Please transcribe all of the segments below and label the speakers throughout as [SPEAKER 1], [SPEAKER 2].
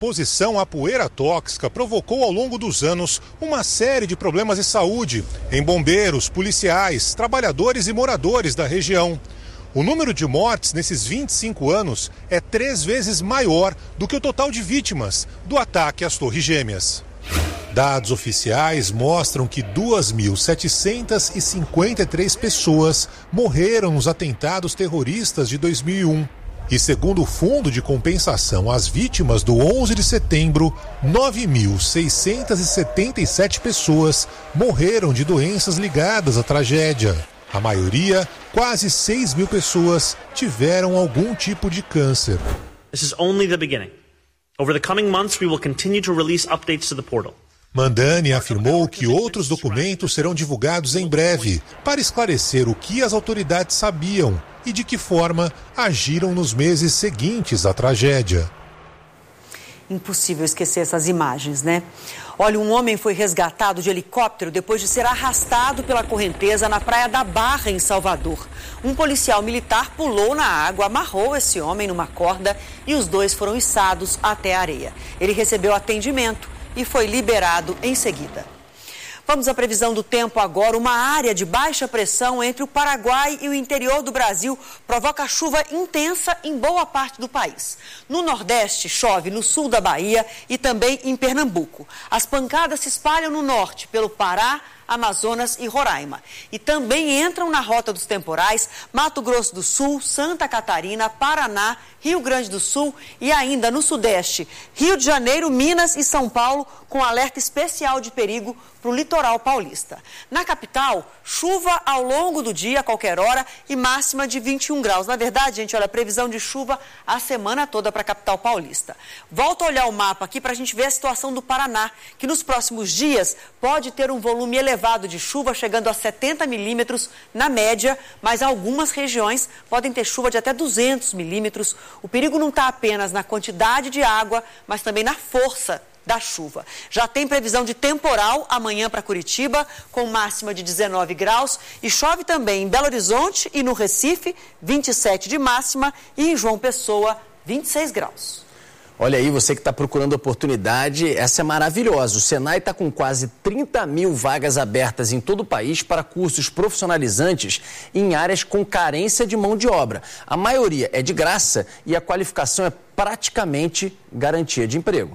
[SPEAKER 1] Exposição à poeira tóxica provocou ao longo dos anos uma série de problemas de saúde em bombeiros, policiais, trabalhadores e moradores da região. O número de mortes nesses 25 anos é 3 vezes maior do que o total de vítimas do ataque às Torres Gêmeas. Dados oficiais mostram que 2.753 pessoas morreram nos atentados terroristas de 2001. E segundo o Fundo de Compensação às Vítimas do 11 de setembro, 9.677 pessoas morreram de doenças ligadas à tragédia. A maioria, quase 6.000 pessoas, tiveram algum tipo de câncer.
[SPEAKER 2] This is only the beginning. Over the coming months, we will continue to release updates to the portal.
[SPEAKER 1] Mandani afirmou que outros documentos serão divulgados em breve para esclarecer o que as autoridades sabiam e de que forma agiram nos meses seguintes à tragédia.
[SPEAKER 3] Impossível esquecer essas imagens, né? Olha, um homem foi resgatado de helicóptero depois de ser arrastado pela correnteza na Praia da Barra, em Salvador. Um policial militar pulou na água, amarrou esse homem numa corda e os dois foram içados até a areia. Ele recebeu atendimento e foi liberado em seguida. Vamos à previsão do tempo agora. Uma área de baixa pressão entre o Paraguai e o interior do Brasil provoca chuva intensa em boa parte do país. No Nordeste, chove no sul da Bahia e também em Pernambuco. As pancadas se espalham no norte, pelo Pará, Amazonas e Roraima. E também entram na rota dos temporais Mato Grosso do Sul, Santa Catarina, Paraná, Rio Grande do Sul e ainda no Sudeste, Rio de Janeiro, Minas e São Paulo, com alerta especial de perigo para o litoral paulista. Na capital, chuva ao longo do dia, a qualquer hora, e máxima de 21 graus. Na verdade, gente, olha, previsão de chuva a semana toda para a capital paulista. Volto a olhar o mapa aqui para a gente ver a situação do Paraná, que nos próximos dias pode ter um volume elevado de chuva, chegando a 70 milímetros na média, mas algumas regiões podem ter chuva de até 200 milímetros. O perigo não está apenas na quantidade de água, mas também na força da chuva. Já tem previsão de temporal amanhã para Curitiba, com máxima de 19 graus, e chove também em Belo Horizonte e no Recife, 27 de máxima, e em João Pessoa, 26 graus.
[SPEAKER 4] Olha aí, você que está procurando oportunidade, essa é maravilhosa. O Senai está com quase 30 mil vagas abertas em todo o país para cursos profissionalizantes em áreas com carência de mão de obra. A maioria é de graça e a qualificação é praticamente garantia de emprego.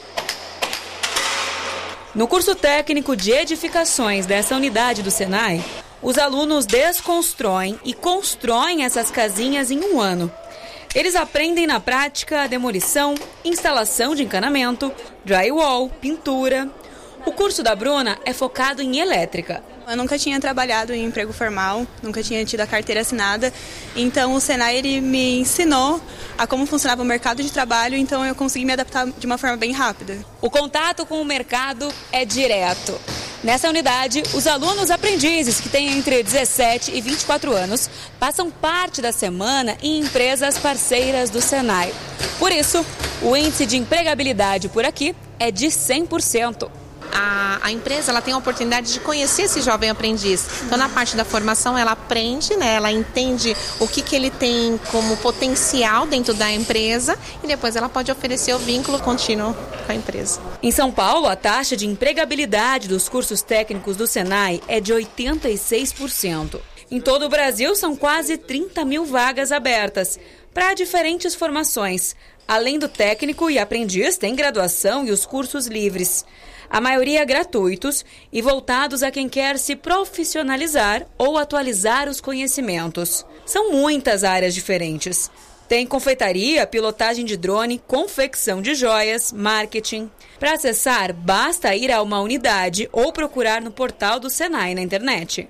[SPEAKER 5] No curso técnico de edificações dessa unidade do Senai, os alunos desconstroem e constroem essas casinhas em um ano. Eles aprendem na prática a demolição, instalação de encanamento, drywall, pintura. O curso da Bruna é focado em elétrica.
[SPEAKER 6] Eu nunca tinha trabalhado em emprego formal, nunca tinha tido a carteira assinada, então o Senai ele me ensinou a como funcionava o mercado de trabalho, então eu consegui me adaptar de uma forma bem rápida.
[SPEAKER 5] O contato com o mercado é direto. Nessa unidade, os alunos aprendizes que têm entre 17 e 24 anos passam parte da semana em empresas parceiras do Senai. Por isso, o índice de empregabilidade por aqui é de 100%.
[SPEAKER 7] A empresa ela tem a oportunidade de conhecer esse jovem aprendiz. Então, na parte da formação, ela aprende, né? Ela entende o que ele tem como potencial dentro da empresa e depois ela pode oferecer o vínculo contínuo com a empresa.
[SPEAKER 5] Em São Paulo, a taxa de empregabilidade dos cursos técnicos do Senai é de 86%. Em todo o Brasil, são quase 30 mil vagas abertas para diferentes formações. Além do técnico e aprendiz, tem graduação e os cursos livres. A maioria gratuitos e voltados a quem quer se profissionalizar ou atualizar os conhecimentos. São muitas áreas diferentes. Tem confeitaria, pilotagem de drone, confecção de joias, marketing. Para acessar, basta ir a uma unidade ou procurar no portal do Senai na internet.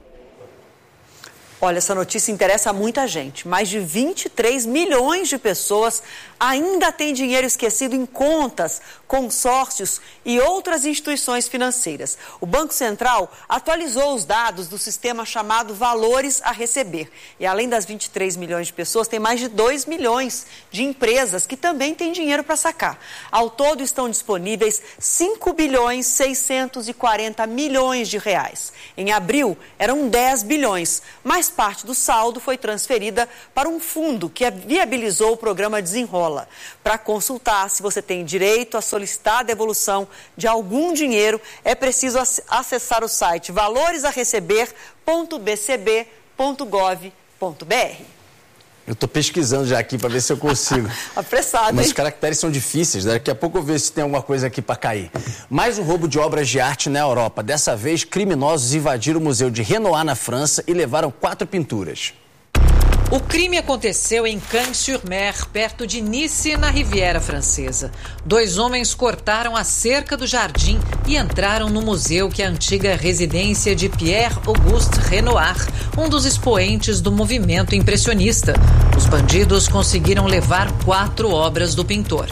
[SPEAKER 3] Olha, essa notícia interessa a muita gente. Mais de 23 milhões de pessoas ainda têm dinheiro esquecido em contas, consórcios e outras instituições financeiras. O Banco Central atualizou os dados do sistema chamado Valores a Receber. E além das 23 milhões de pessoas, tem mais de 2 milhões de empresas que também têm dinheiro para sacar. Ao todo estão disponíveis 5 bilhões 640 milhões de reais. Em abril, eram 10 bilhões, mas parte do saldo foi transferida para um fundo que viabilizou o programa Desenrola. escola. Para consultar se você tem direito a solicitar a devolução de algum dinheiro, é preciso acessar o site valoresareceber.bcb.gov.br.
[SPEAKER 4] Eu estou pesquisando já aqui para ver se eu consigo.
[SPEAKER 3] Apressado,
[SPEAKER 4] Mas
[SPEAKER 3] hein?
[SPEAKER 4] os caracteres são difíceis, daqui a pouco eu vejo se tem alguma coisa aqui para cair. Mais um roubo de obras de arte na Europa. Dessa vez, criminosos invadiram o Museu de Renoir na França e levaram 4 pinturas.
[SPEAKER 8] O crime aconteceu em Cagnes-sur-Mer, perto de Nice, na Riviera Francesa. 2 homens cortaram a cerca do jardim e entraram no museu, que é a antiga residência de Pierre-Auguste Renoir, um dos expoentes do movimento impressionista. Os bandidos conseguiram levar 4 obras do pintor.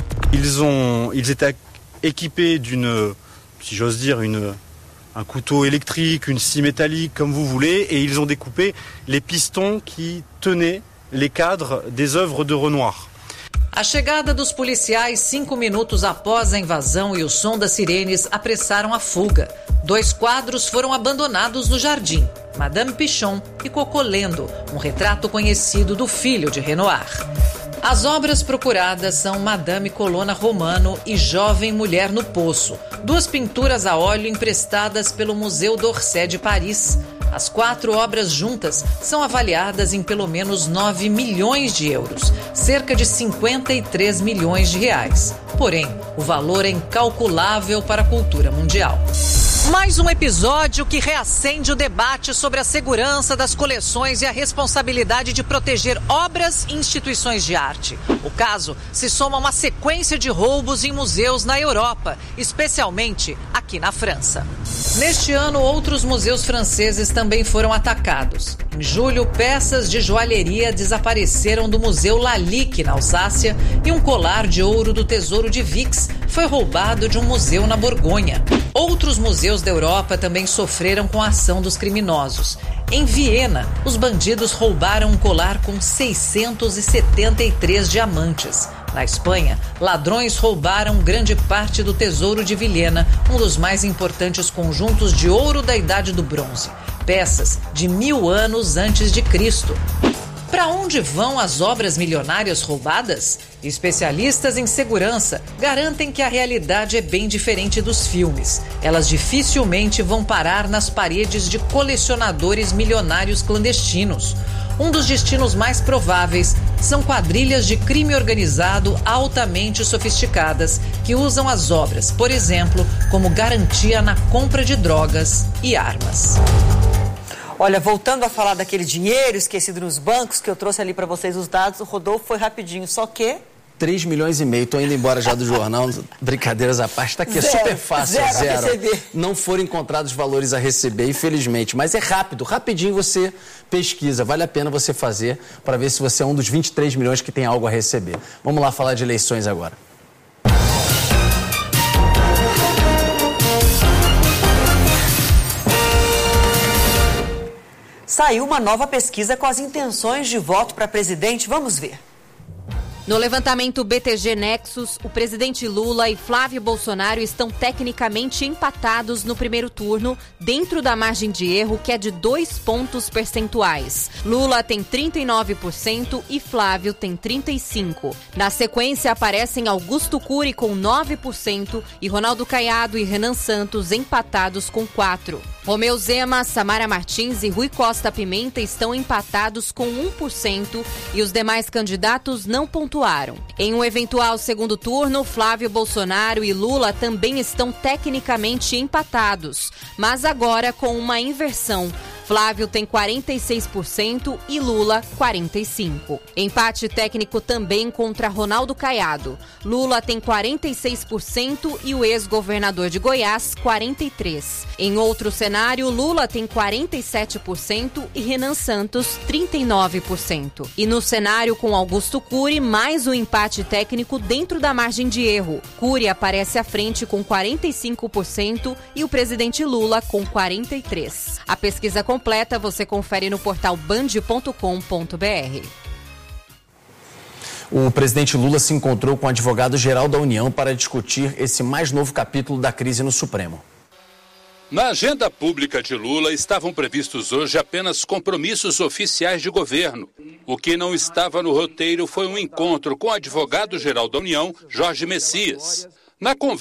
[SPEAKER 9] Ils étaient équipés d'une, si j'ose dire, un couteau électrique, une scie métallique, comme vous voulez, et ils ont découpé les pistons qui tenaient les cadres des œuvres de Renoir.
[SPEAKER 8] A chegada dos policiais 5 minutos após a invasão e o som das sirenes apressaram a fuga. 2 quadros foram abandonados no jardim. Madame Pichon e Cocolendo, um retrato conhecido do filho de Renoir. As obras procuradas são Madame Colonna Romano e Jovem Mulher no Poço, 2 pinturas a óleo emprestadas pelo Museu d'Orsay de Paris. As 4 obras juntas são avaliadas em pelo menos 9 milhões de euros, cerca de 53 milhões de reais. Porém, o valor é incalculável para a cultura mundial. Mais um episódio que reacende o debate sobre a segurança das coleções e a responsabilidade de proteger obras e instituições de arte. O caso se soma a uma sequência de roubos em museus na Europa, especialmente aqui na França. Neste ano, outros museus franceses também foram atacados. Em julho, peças de joalheria desapareceram do Museu Lalique, na Alsácia, e um colar de ouro do Tesouro de Vix foi roubado de um museu na Borgonha. Outros museus da Europa também sofreram com a ação dos criminosos. Em Viena, os bandidos roubaram um colar com 673 diamantes. Na Espanha, ladrões roubaram grande parte do Tesouro de Vilhena, um dos mais importantes conjuntos de ouro da Idade do Bronze. Peças de 1000 anos antes de Cristo. Para onde vão as obras milionárias roubadas? Especialistas em segurança garantem que a realidade é bem diferente dos filmes. Elas dificilmente vão parar nas paredes de colecionadores milionários clandestinos. Um dos destinos mais prováveis são quadrilhas de crime organizado altamente sofisticadas que usam as obras, por exemplo, como garantia na compra de drogas e armas.
[SPEAKER 3] Olha, voltando a falar daquele dinheiro esquecido nos bancos, que eu trouxe ali para vocês os dados, o Rodolfo foi rapidinho, só que...
[SPEAKER 4] 3 milhões e meio, tô indo embora já do jornal, brincadeiras à parte, tá aqui, é super fácil, zero. Não foram encontrados valores a receber, infelizmente, mas é rápido, rapidinho você pesquisa, vale a pena você fazer para ver se você é um dos 23 milhões que tem algo a receber. Vamos lá falar de eleições agora.
[SPEAKER 3] Saiu uma nova pesquisa com as intenções de voto para presidente, vamos ver.
[SPEAKER 10] No levantamento BTG Nexus, o presidente Lula e Flávio Bolsonaro estão tecnicamente empatados no primeiro turno, dentro da margem de erro, que é de 2 pontos percentuais. Lula tem 39% e Flávio tem 35%. Na sequência, aparecem Augusto Cury com 9% e Ronaldo Caiado e Renan Santos empatados com 4%. Romeu Zema, Samara Martins e Rui Costa Pimenta estão empatados com 1% e os demais candidatos não pontuaram. Em um eventual segundo turno, Flávio Bolsonaro e Lula também estão tecnicamente empatados, mas agora com uma inversão. Flávio tem 46% e Lula 45%. Empate técnico também contra Ronaldo Caiado. Lula tem 46% e o ex-governador de Goiás 43%. Em outro cenário, Lula tem 47% e Renan Santos 39%. E no cenário com Augusto Cury, mais um empate técnico dentro da margem de erro. Cury aparece à frente com 45% e o presidente Lula com 43%. A pesquisa completa você confere no portal band.com.br.
[SPEAKER 4] O presidente Lula se encontrou com o advogado-geral da União para discutir esse mais novo capítulo da crise no Supremo.
[SPEAKER 11] Na agenda pública de Lula estavam previstos hoje apenas compromissos oficiais de governo. O que não estava no roteiro foi um encontro com o advogado-geral da União, Jorge Messias. Na